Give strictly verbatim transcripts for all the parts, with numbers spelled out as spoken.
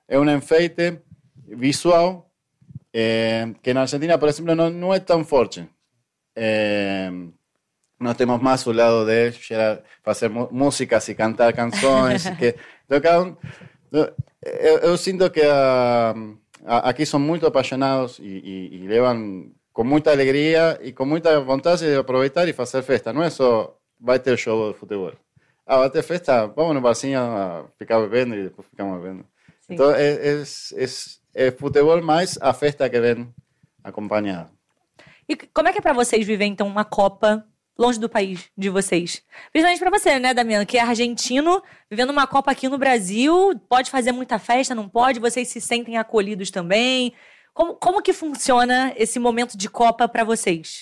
é um enfeite visual eh, que na Argentina, por exemplo, não, não é tão forte. Eh, nós temos mais o lado de gerar, fazer músicas e cantar canções. que, então, cada um, eu, eu sinto que a, a, aqui são muito apaixonados e, e, e levam com muita alegria e com muita vontade de aproveitar e fazer festa. Não é só vai ter show de futebol. Ah, vai ter festa, vamos no barzinho a ficar bebendo e depois ficamos bebendo. Sim. Então, é, é, é, é futebol mais a festa que vem acompanhada. E como é que é para vocês viver, então, uma Copa longe do país de vocês? Principalmente para você, né, Damiano, que é argentino, vivendo uma Copa aqui no Brasil, pode fazer muita festa, não pode? Vocês se sentem acolhidos também? Como, como que funciona esse momento de Copa para vocês?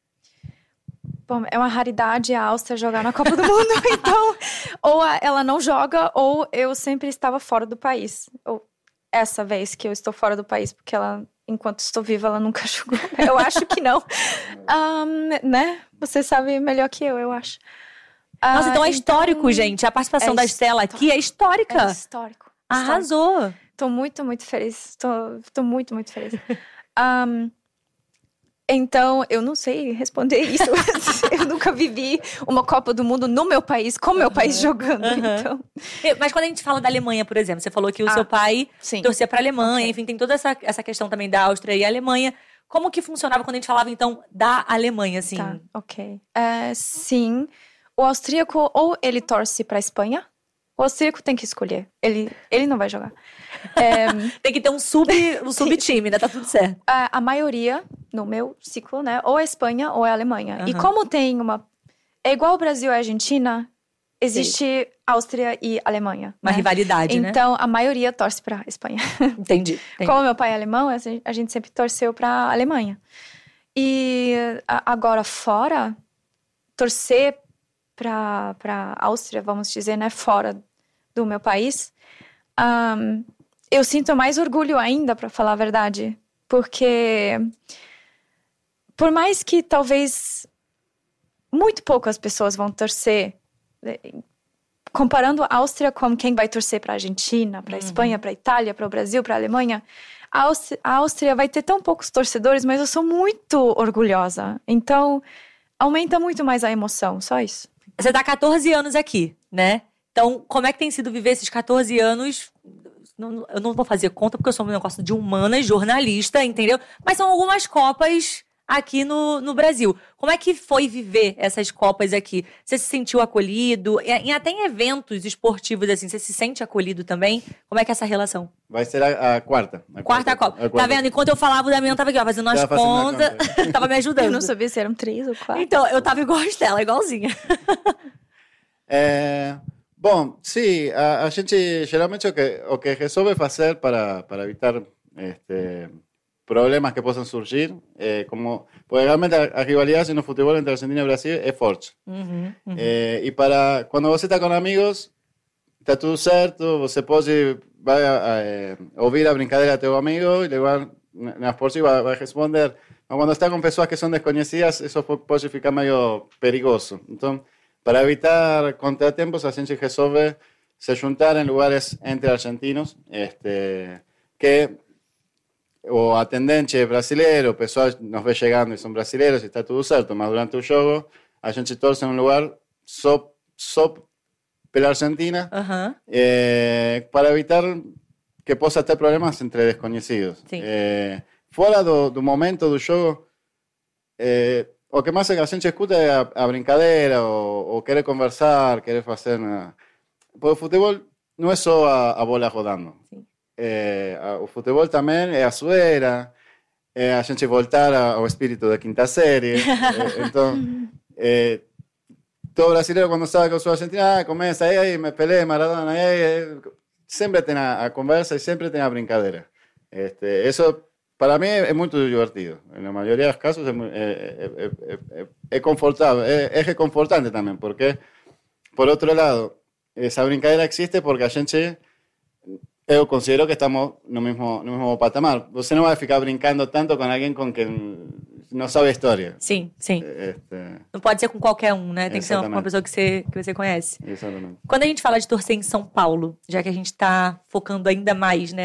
Bom, é uma raridade a Áustria jogar na Copa do Mundo, então ou ela não joga ou eu sempre estava fora do país. Ou essa vez que eu estou fora do país, porque ela, enquanto estou viva, ela nunca jogou. Eu acho que não. Um, né? Você sabe melhor que eu, eu acho. Nossa, uh, então é histórico, então, gente. A participação é da Estela aqui é histórica. É histórico. Arrasou. Estou muito, muito feliz. Estou muito, muito feliz. Um, Então, eu não sei responder isso. Eu nunca vivi uma Copa do Mundo no meu país, com meu uhum. país jogando. Uhum. Então. Mas quando a gente fala da Alemanha, por exemplo, você falou que o ah, seu pai sim. torcia para a Alemanha, okay. enfim, tem toda essa, essa questão também da Áustria e Alemanha. Como que funcionava quando a gente falava, então, da Alemanha, assim? Tá, ok. Uh, sim, o austríaco ou ele torce para a Espanha, o austríaco tem que escolher. Ele, ele não vai jogar. É, tem que ter um sub, um sub-time, né? Tá tudo certo. A, a maioria, no meu ciclo, né? Ou é Espanha ou é Alemanha. Uhum. E como tem uma... É igual o Brasil e a Argentina, existe Sim. Áustria e Alemanha. Uma né? rivalidade, né? Então, a maioria torce pra Espanha. Entendi. entendi. Como meu pai é alemão, a gente sempre torceu pra Alemanha. E agora, fora, torcer pra, pra Áustria, vamos dizer, né? Fora do meu país... Um, eu sinto mais orgulho ainda, para falar a verdade, porque por mais que talvez muito poucas pessoas vão torcer, comparando a Áustria com quem vai torcer para a Argentina, para a uhum. Espanha, para a Itália, para o Brasil, para a Alemanha, a Áustria, a Áustria vai ter tão poucos torcedores, mas eu sou muito orgulhosa. Então, aumenta muito mais a emoção, só isso. Você tá há catorze anos aqui, né? Então, como é que tem sido viver esses catorze anos? Não, eu não vou fazer conta, porque eu sou um negócio de humanas, jornalista, entendeu? Mas são algumas Copas aqui no, no Brasil. Como é que foi viver essas Copas aqui? Você se sentiu acolhido? E, e até em eventos esportivos, assim, você se sente acolhido também? Como é que é essa relação? Vai ser a, a quarta. A quarta, quarta Copa. A quarta. Tá vendo? Enquanto eu falava, o Damiano tava aqui, ó, fazendo as contas. Tava me ajudando. Eu não sabia se eram três ou quatro. Então, eu tava igual a Estela, igualzinha. É... Bom, sim, a, a gente geralmente o que, o que resolve fazer para, para evitar este, problemas que possam surgir, é como, porque realmente a, a rivalidade no futebol entre Argentina e Brasil é forte. Uhum, uhum. É, e para, quando você está com amigos, está tudo certo, você pode vai a, a, ouvir a brincadeira do teu amigo e levar nas por si vai, vai responder. Mas quando está com pessoas que são desconhecidas, isso pode ficar meio perigoso. Então, para evitar contratiempos, a gente resolve se juntar en lugares entre argentinos, este, que o atendente é brasileiro, o pessoal nos vê chegando e são brasileiros e está tudo certo, mas durante o jogo a gente torce em um lugar só, só pela Argentina, uh-huh. eh, para evitar que possa ter problemas entre desconhecidos. Eh, fora do, do momento do jogo, eh, o que mais a gente escuta é a, a brincadeira, ou, ou querer conversar, querer fazer... Uma... Porque o futebol não é só a, a bola rodando. É, a, o futebol também é a zoeira, é a gente voltar a, ao espírito da quinta série. é, então, é, todo brasileiro quando sabe que eu sou argentino, ah, começa aí, aí, me peleé, Maradona, aí, aí. Sempre tem a, a conversa e sempre tem a brincadeira. Este, isso... Para mí es muy divertido. En la mayoría de los casos es, muy, es, es, es, es confortable, es, es reconfortante también, porque, por otro lado, esa brincadeira existe porque a gente, yo considero que estamos no mismo, no mismo patamar. Você não vai ficar brincando tanto com alguém com quem não sabe a história. Sim, sim. Este... Não pode ser com qualquer um, né? Tem Exatamente. Que ser uma pessoa que você, que você conhece. Exatamente. Quando a gente fala de torcer em São Paulo, já que a gente está focando ainda mais, né,